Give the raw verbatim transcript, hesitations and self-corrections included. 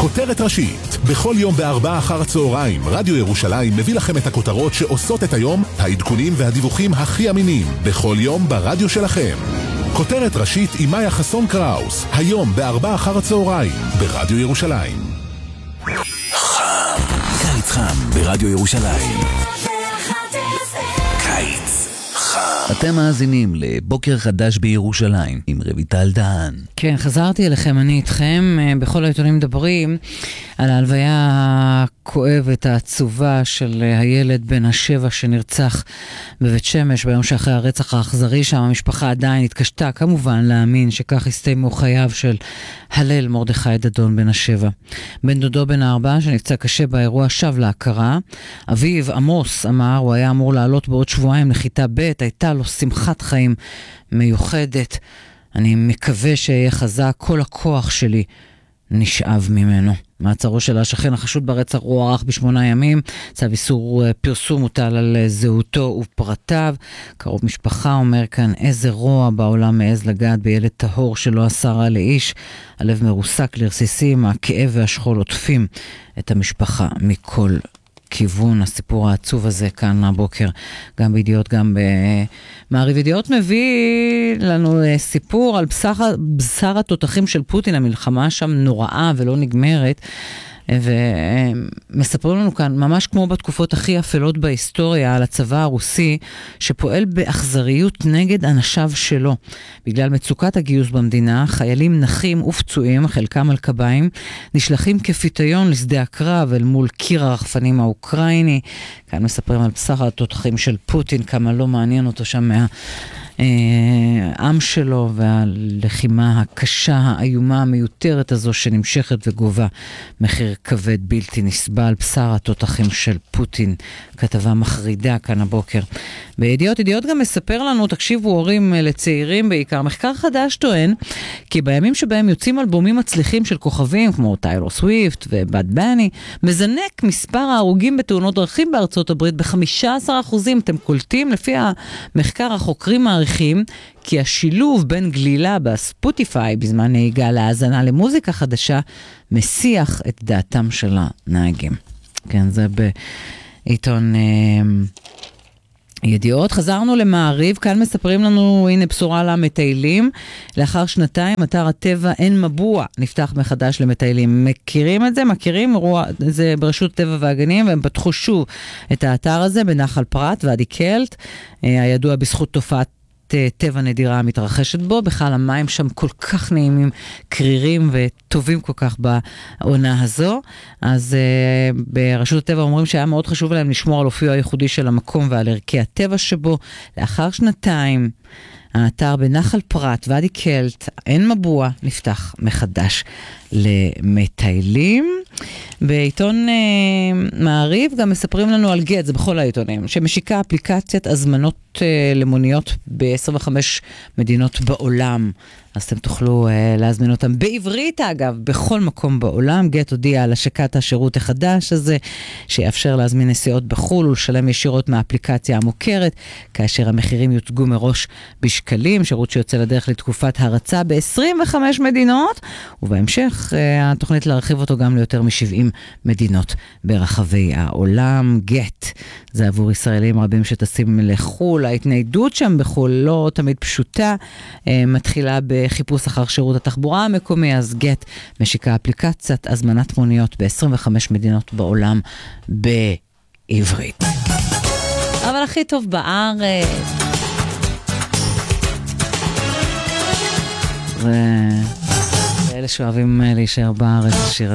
כותרת ראשית. בכל יום בארבע אחר הצהריים, רדיו ירושלים מביא לכם את הכותרות שעושות את היום, העדכונים והדיווחים הכי אמינים. בכל יום ברדיו שלכם. כותרת ראשית עם מאיה חסון קראוס. היום בארבע אחר הצהריים, ברדיו ירושלים. חם. קיץ חם ברדיו ירושלים. קיץ. אתם מאזינים לבוקר חדש בירושלים עם רויטל דהן. כן, חזרתי אליכם, אני איתכם. בכל העיתונים מדברים על ההלוויה הכואבת, העצובה של הילד בן השבע שנרצח בבית שמש ביום שאחרי הרצח האכזרי שם. המשפחה עדיין התקשתה כמובן להאמין שכך הסתיימו חייו של הלל מרדכי דדון בן השבע. בן דודו בן הארבע שנפצע קשה באירוע שב להכרה. אביו עמוס אמר, הוא היה אמור לעלות בעוד שבועיים לכיתה ב', הייתה לו שמחת חיים מיוחדת. אני מקווה שיהיה חזק, כל הכוח שלי נשאב ממנו. מעצרו של השכן החשוד ברצח הוארך בשמונה ימים. צו איסור פרסום הוטל על זהותו ופרטיו. קרוב משפחה אומר כאן, איזה רוע בעולם מעז לגעת בילד טהור שלא עשה רע לאיש. הלב מרוסק לרסיסים, הכאב והשכול עוטפים את המשפחה מכל כיוון. הסיפור העצוב הזה כאן הבוקר, גם בידיעות, גם במעריב ידיעות, מביא לנו סיפור על בשר, בשר התותחים של פוטין. המלחמה שם נוראה ולא נגמרת, ומספרים לנו כאן, ממש כמו בתקופות הכי אפלות בהיסטוריה, על הצבא הרוסי שפועל באכזריות נגד אנשיו שלו. בגלל מצוקת הגיוס במדינה, חיילים נחים ופצועים, חלקם על קביים, נשלחים כפיתיון לשדה הקרב אל מול קיר הרחפנים האוקראיני. כאן מספרים על בשר התותחים של פוטין, כמה לא מעניין אותו שם מה... העם שלו והלחימה הקשה, האיומה, המיותרת הזו שנמשכת וגובה מחיר כבד בלתי נסבל. בשר התותחים של פוטין, כתבה מחרידה כאן הבוקר. בידיעות, ידיעות גם מספר לנו, תקשיבו הורים לצעירים בעיקר, מחקר חדש טוען כי בימים שבהם יוצאים אלבומים מצליחים של כוכבים כמו טיילור סוויפט ובאד בני, מזנק מספר ההרוגים בתאונות דרכים בארצות הברית ב-חמישה עשר אחוזים. אתם קולטים? לפי המחקר החוקרים מעריכים כי השילוב בין גלילה בספוטיפיי בזמן נהיגה להאזנה למוזיקה חדשה מסיח את דעתם של הנהגים. כן, זה בעיתון אה, ידיעות. חזרנו למעריב, כאן מספרים לנו, הנה בשורה למטיילים. לאחר שנתיים, אתר הטבע עין מבוע נפתח מחדש למטיילים. מכירים את זה? מכירים? זה ברשות הטבע והגנים, והם פתחו שוב את האתר הזה בנחל פרת ועדי קלט, הידוע בזכות תופעת טבע נדירה מתרחשת בו. בכלל המים שם כל כך נעימים, קרירים וטובים כל כך בעונה הזו. אז uh, ברשות הטבע אומרים שהיה מאוד חשוב להם לשמור על אופיו הייחודי של המקום ועל ערכי הטבע שבו. לאחר שנתיים האתר בנחל פרת ועדי קלט עין מבוע נפתח מחדש למטיילים. בעיתון uh, מעריב גם מספרים לנו על גט, זה בכל העיתונים, שמשיקה אפליקציית הזמנות uh, למוניות ב-עשרים וחמש מדינות בעולם. אז אתם תוכלו uh, להזמין אותם בעברית, אגב, בכל מקום בעולם. גט הודיע על השקת השירות החדש הזה, שיאפשר להזמין נסיעות בחול ולשלם ישירות מהאפליקציה המוכרת, כאשר המחירים יוצגו מראש בשקלים. שירות שיוצא לדרך לתקופת הרצה ב-עשרים וחמש מדינות, ובהמשך uh, התוכנית להרחיב אותו גם ליותר מ-שבעים מדינות ברחבי העולם. גט, זה עבור ישראלים רבים שטסים לחול. ההתניידות שם בחול לא תמיד פשוטה, uh, מתחילה ב... חיפוש אחר שירות התחבורה המקומי. אז גט משיקה אפליקציית הזמנת מוניות ב-עשרים וחמש מדינות בעולם בעברית. אבל הכי טוב בארץ. ואלה שאוהבים להישאר בארץ, השיר הזה.